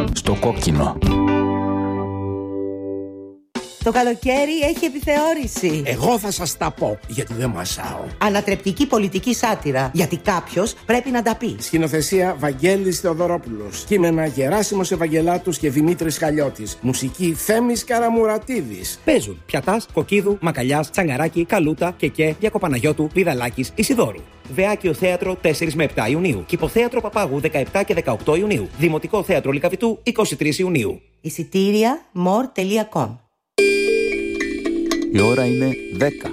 Στο κόκκινο. Το καλοκαίρι έχει επιθεώρηση. Εγώ θα σας τα πω, γιατί δεν μασάω. Ανατρεπτική πολιτική σάτυρα, γιατί κάποιος πρέπει να τα πει. Σκηνοθεσία Βαγγέλης Θεοδωρόπουλος. Κείμενα Γεράσιμος Ευαγγελάτους και Δημήτρης Χαλιώτης. Μουσική Θέμης Καραμουρατίδης. Παίζουν Πιατάς, Κοκκίδου, Μακαλιάς, Τσαγκαράκη, Καλούτα, Κεκέ, Διακοπαναγιώτου, Βιδαλάκης, Ισιδώρου. Βεάκιο Θέατρο 4 με 7 Ιουνίου. Κηποθέατρο Παπάγου 17 και 18 Ιουνίου. Δημοτικό Θέατρο Λυκαβητού 23 Ιουνίου. Εισιτήρια more.com. Η ώρα είναι 10.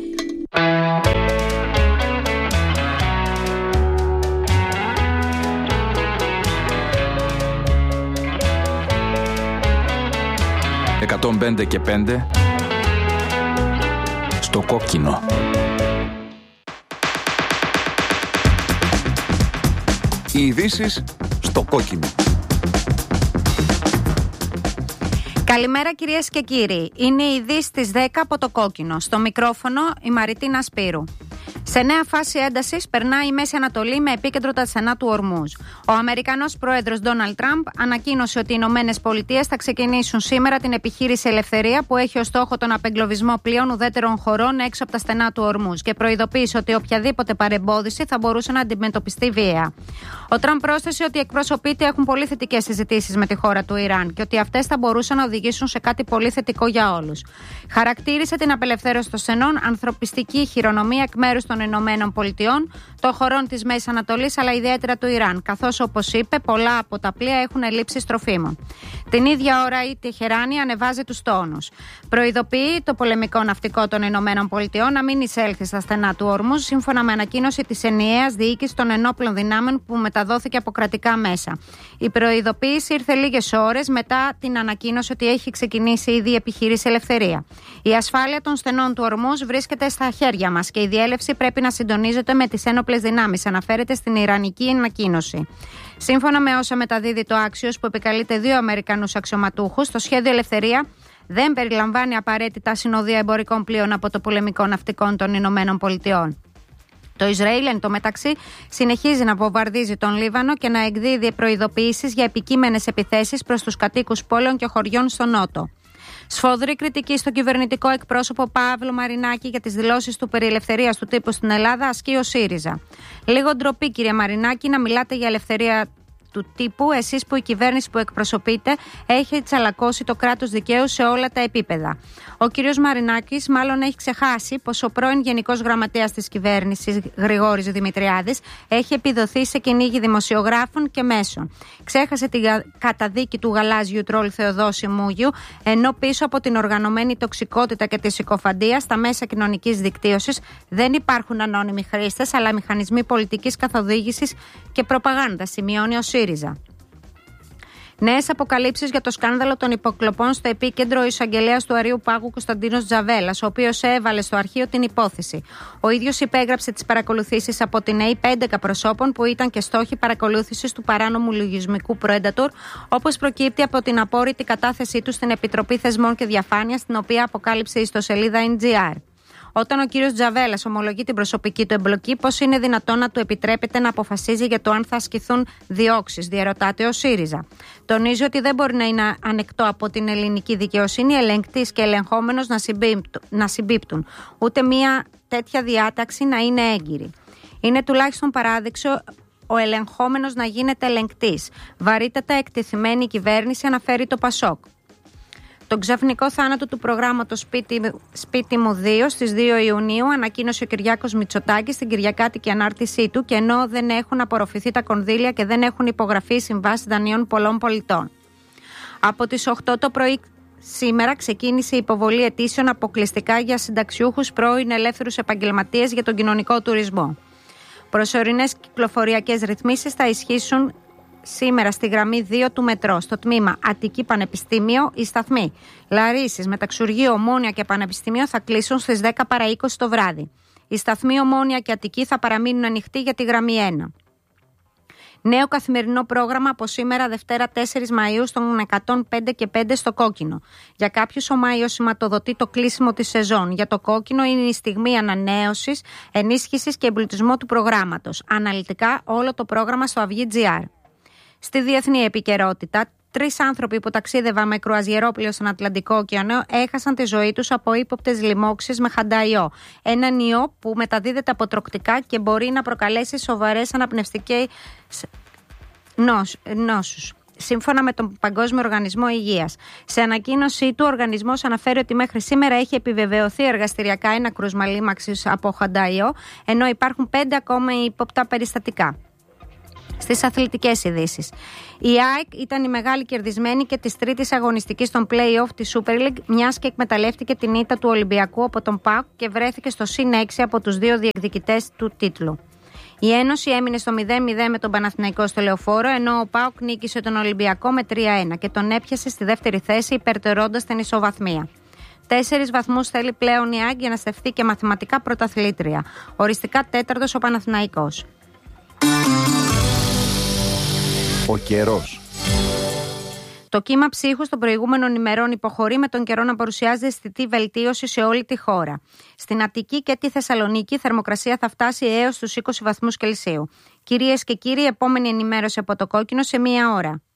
«105 και 5» στο κόκκινο. Οι ειδήσεις στο κόκκινο. Καλημέρα κυρίες και κύριοι. Είναι η ειδήσεις της 10 από το κόκκινο. Στο μικρόφωνο η Μαριτίνα Σπύρου. Σε νέα φάση έντασης περνάει η Μέση Ανατολή με επίκεντρο τα στενά του Ορμούζ. Ο Αμερικανός πρόεδρος Ντόναλντ Τραμπ ανακοίνωσε ότι οι Ηνωμένες Πολιτείες θα ξεκινήσουν σήμερα την επιχείρηση Ελευθερία που έχει ως στόχο τον απεγκλωβισμό πλοίων ουδέτερων χωρών έξω από τα στενά του Ορμούζ και προειδοποίησε ότι οποιαδήποτε παρεμπόδιση θα μπορούσε να αντιμετωπιστεί βία. Ο Τραμπ πρόσθεσε ότι οι εκπρόσωποι έχουν πολύ θετικές συζητήσεις με τη χώρα του Ιράν και ότι αυτές θα μπορούσαν να οδηγήσουν σε κάτι πολύ θετικό για όλους. Χαρακτήρισε την απελευθέρωση των στενών ανθρωπιστική χειρονομία εκ μέρους των Ηνωμένων Πολιτειών, των χωρών της Μέσης Ανατολής αλλά ιδιαίτερα του Ιράν, καθώς όπως είπε, πολλά από τα πλοία έχουν ελλείψεις τροφίμων. Την ίδια ώρα η Τεχεράνη ανεβάζει τους τόνους. Προειδοποιεί το πολεμικό ναυτικό των Ηνωμένων Πολιτειών να μην εισέλθει στα στενά του Ορμούζ, σύμφωνα με ανακοίνωση της ενιαίας διοίκησης των ενόπλων δυνάμεων που μεταδόθηκε από κρατικά μέσα. Η προειδοποίηση ήρθε λίγες ώρες μετά την ανακοίνωση ότι έχει ξεκινήσει ήδη η επιχείρηση Ελευθερία. Η ασφάλεια των στενών του Ορμούζ βρίσκεται στα χέρια μας και η διέλευση πρέπει να συντονίζεται με τις ένοπλες δυνάμεις, αναφέρεται στην ιρανική ανακοίνωση. Σύμφωνα με όσα μεταδίδει το Axios, που επικαλείται 2 Αμερικανούς αξιωματούχους, το σχέδιο Ελευθερία δεν περιλαμβάνει απαραίτητα συνοδεία εμπορικών πλοίων από το πολεμικό ναυτικό των Ηνωμένων Πολιτειών. Το Ισραήλ, εν τω μεταξύ, συνεχίζει να βομβαρδίζει τον Λίβανο και να εκδίδει προειδοποιήσεις για επικείμενες επιθέσεις προς τους κατοίκους πόλεων και χωριών στο Νότο. Σφοδρή κριτική στον κυβερνητικό εκπρόσωπο Παύλο Μαρινάκη για τις δηλώσεις του περί ελευθερίας του τύπου στην Ελλάδα ασκεί ο ΣΥΡΙΖΑ. Λίγο ντροπή, κύριε Μαρινάκη, να μιλάτε για ελευθερία του τύπου, εσείς που η κυβέρνηση που εκπροσωπείτε έχει τσαλακώσει το κράτος δικαίου σε όλα τα επίπεδα. Ο κύριος Μαρινάκης μάλλον έχει ξεχάσει πως ο πρώην Γενικός Γραμματέας της κυβέρνησης Γρηγόρης Δημητριάδης έχει επιδοθεί σε κυνήγι δημοσιογράφων και μέσων. Ξέχασε την καταδίκη του γαλάζιου τρόλ Θεοδόση Μούγιου, ενώ πίσω από την οργανωμένη τοξικότητα και τη συκοφαντία στα μέσα κοινωνικής δικτύωσης δεν υπάρχουν ανώνυμοι χρήστες, αλλά μηχανισμοί πολιτικής καθοδήγησης και προπαγάνδας, σημειώνει ο ΣΥΡΙΖΑ. Νέες αποκαλύψεις για το σκάνδαλο των υποκλοπών στο επίκεντρο ο εισαγγελέας του Αρείου Πάγου Κωνσταντίνος Τζαβέλας, ο οποίος έβαλε στο αρχείο την υπόθεση. Ο ίδιος υπέγραψε τις παρακολουθήσεις από την ΕΕ 11 προσώπων που ήταν και στόχοι παρακολούθησης του παράνομου λογισμικού Predator, όπως προκύπτει από την απόρριτη κατάθεσή του στην Επιτροπή Θεσμών και Διαφάνειας, την οποία αποκάλυψε η ιστοσελίδα NGR. Όταν ο κύριος Τζαβέλας ομολογεί την προσωπική του εμπλοκή, πώς είναι δυνατόν να του επιτρέπεται να αποφασίζει για το αν θα ασκηθούν διώξεις, διαρωτάται ο ΣΥΡΙΖΑ. Τονίζει ότι δεν μπορεί να είναι ανεκτό από την ελληνική δικαιοσύνη ελεγκτής και ελεγχόμενος να συμπίπτουν, ούτε μια τέτοια διάταξη να είναι έγκυρη. Είναι τουλάχιστον παράδειξο ο ελεγχόμενος να γίνεται ελεγκτής. Βαρύτατα εκτεθειμένη η κυβέρνηση, αναφέρει το ΠΑΣΟΚ. Τον ξαφνικό θάνατο του προγράμματος Σπίτι μου 2 στις 2 Ιουνίου ανακοίνωσε ο Κυριάκος Μητσοτάκης στην κυριακάτικη ανάρτησή του, και ενώ δεν έχουν απορροφηθεί τα κονδύλια και δεν έχουν υπογραφεί οι συμβάσεις δανείων πολλών πολιτών. Από τις 8 το πρωί σήμερα ξεκίνησε η υποβολή αιτήσεων αποκλειστικά για συνταξιούχους πρώην ελεύθερους επαγγελματίες για τον κοινωνικό τουρισμό. Προσωρινές κυκλοφοριακές ρυθμίσεις θα ισχύσουν σήμερα στη γραμμή 2 του μετρό, στο τμήμα Αττική Πανεπιστήμιο. Οι σταθμοί Λαρίσης, Μεταξουργείο, Ομόνια και Πανεπιστήμιο θα κλείσουν στις 10 παρά 20 το βράδυ. Οι σταθμοί Ομόνια και Αττική θα παραμείνουν ανοιχτοί για τη γραμμή 1. Νέο καθημερινό πρόγραμμα από σήμερα Δευτέρα 4 Μαΐου στον 105 και 5 στο Κόκκινο. Για κάποιους ο Μάιος σηματοδοτεί το κλείσιμο της σεζόν. Για το Κόκκινο είναι η στιγμή ανανέωσης, ενίσχυσης και εμπλουτισμού του προγράμματος. Αναλυτικά όλο το πρόγραμμα στο Αυγή.gr. Στη διεθνή επικαιρότητα, 3 άνθρωποι που ταξίδευαν με κρουαζιερόπλαιο στον Ατλαντικό ωκεανό έχασαν τη ζωή τους από ύποπτες λοιμώξεις με χανταϊό. Έναν ιό που μεταδίδεται από τρωκτικά και μπορεί να προκαλέσει σοβαρές αναπνευστικές νόσους. Σύμφωνα με τον Παγκόσμιο Οργανισμό Υγείας. Σε ανακοίνωσή του, ο οργανισμός αναφέρει ότι μέχρι σήμερα έχει επιβεβαιωθεί εργαστηριακά ένα κρούσμα λίμαξης από χανταϊό, ενώ υπάρχουν 5 ακόμα ύποπτα περιστατικά. Στις αθλητικές ειδήσεις. Η ΑΕΚ ήταν η μεγάλη κερδισμένη και της τρίτης αγωνιστικής των play-off της Super League, μιας και εκμεταλλεύτηκε την ήττα του Ολυμπιακού από τον ΠΑΟΚ και βρέθηκε στο συν 6 από τους 2 διεκδικητές του τίτλου. Η Ένωση έμεινε στο 0-0 με τον Παναθηναϊκό στο Λεωφόρο, ενώ ο ΠΑΟΚ νίκησε τον Ολυμπιακό με 3-1 και τον έπιασε στη δεύτερη θέση, υπερτερώντας την ισοβαθμία. 4 βαθμούς θέλει πλέον η ΑΕΚ για να στεφθεί και μαθηματικά πρωταθλήτρια. Οριστικά 4ος ο Παναθηναϊκός. Ο καιρός. Το κύμα ψύχους των προηγούμενων ημερών υποχωρεί, με τον καιρό να παρουσιάζει αισθητή βελτίωση σε όλη τη χώρα. Στην Αττική και τη Θεσσαλονίκη η θερμοκρασία θα φτάσει έως τους 20 βαθμούς Κελσίου. Κυρίες και κύριοι, επόμενη ενημέρωση από το Κόκκινο σε 1 ώρα.